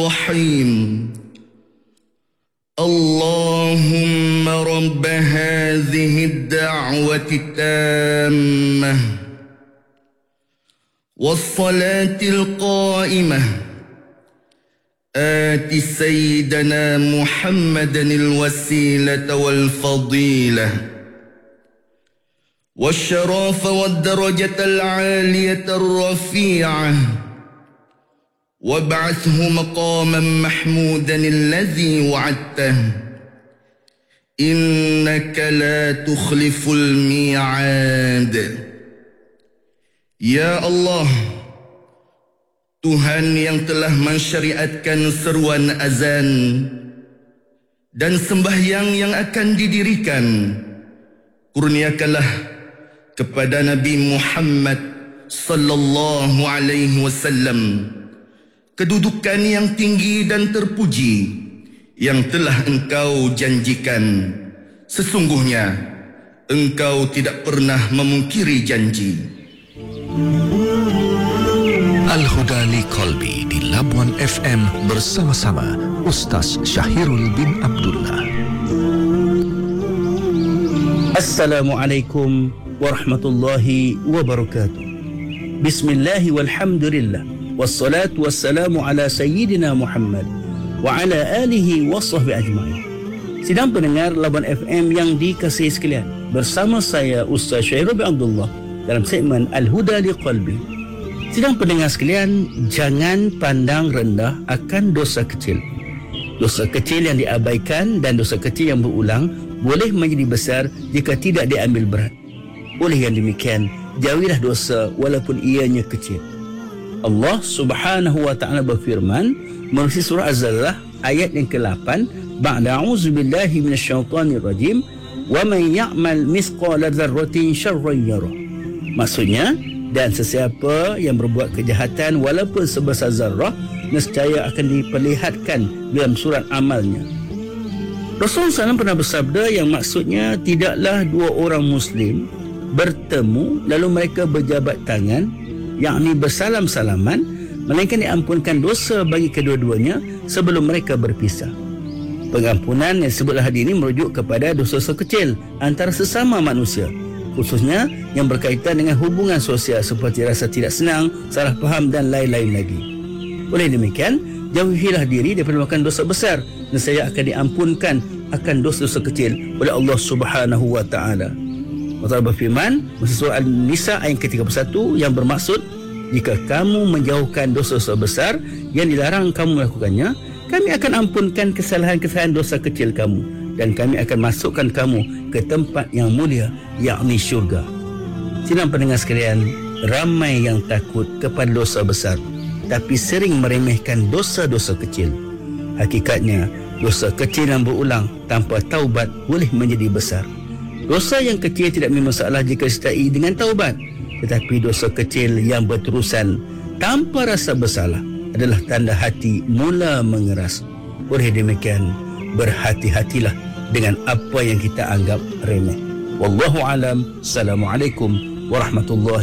الرحيم اللهم رب هذه الدعوة التامة والصلاة القائمة آت سيدنا محمدا الوسيلة والفضيلة والشرف والدرجة العالية الرفيعة وابعثه مقاما محمودا الذي وعدته إنك لا تخلف الميعاد. Ya Allah, Tuhan yang telah mensyariatkan seruan azan dan sembahyang yang akan didirikan, kurniakanlah kepada Nabi Muhammad sallallahu alaihi wasallam kedudukan yang tinggi dan terpuji yang telah Engkau janjikan. Sesungguhnya Engkau tidak pernah memungkiri janji. Al-Huda li Qalbi di Labuan FM bersama-sama Ustaz Syahirul bin Abdullah. Assalamualaikum warahmatullahi wabarakatuh. Bismillah walhamdulillah wassalatu wassalamu ala sayyidina Muhammad wa ala alihi wa sahbihi ajma'in. Sidang pendengar Labuan FM yang dikasihi sekalian, bersama saya Ustaz Syahirul bin Abdullah dalam segmen Al-Huda li Qalbi. Sidang pendengar sekalian, jangan pandang rendah akan dosa kecil. Dosa kecil yang diabaikan dan dosa kecil yang berulang boleh menjadi besar jika tidak diambil berat. Oleh yang demikian, jauhilah dosa walaupun ianya kecil. Allah Subhanahu wa taala berfirman melalui surah Az-Zalzlah ayat yang ke-8, ba'da a'udzubillahi minasyaitonir rajim, wa man ya'mal mithqala dzarratin syarran yarah. Maksudnya, dan sesiapa yang berbuat kejahatan walaupun sebesar zarah, nescaya akan diperlihatkan dalam surat amalnya. Rasulullah SAW pernah bersabda yang maksudnya tidaklah dua orang Muslim bertemu lalu mereka berjabat tangan, yakni bersalam-salaman, melainkan diampunkan dosa bagi kedua-duanya sebelum mereka berpisah. Pengampunan yang disebutlah hadis ini merujuk kepada dosa-dosa kecil antara sesama manusia, khususnya yang berkaitan dengan hubungan sosial seperti rasa tidak senang, salah faham dan lain-lain lagi. Oleh demikian, jauhilah diri daripada melakukan dosa besar, nescaya akan diampunkan akan dosa-dosa kecil oleh Allah Subhanahu wa taala. Allah berfirman dalam surah An-Nisa ayat ke-31 yang bermaksud, jika kamu menjauhkan dosa-dosa besar yang dilarang kamu melakukannya, kami akan ampunkan kesalahan-kesalahan dosa kecil kamu dan kami akan masukkan kamu ke tempat yang mulia, yakni syurga. Sidang pendengar sekalian, ramai yang takut kepada dosa besar tapi sering meremehkan dosa-dosa kecil. Hakikatnya, dosa kecil yang berulang tanpa taubat boleh menjadi besar. Dosa yang kecil tidak bermasalah jika disertai dengan taubat, tetapi dosa kecil yang berterusan tanpa rasa bersalah adalah tanda hati mula mengeras. Oleh demikian, berhati-hatilah dengan apa yang kita anggap remeh. Wallahu alam. Assalamualaikum warahmatullahi